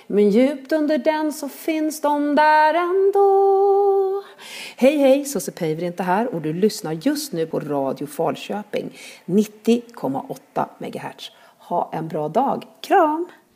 Men djupt under den så finns de där ändå. Hej, Susse Päivärinta inte här och du lyssnar just nu på Radio Falköping 90,8 MHz. Ha en bra dag. Kram!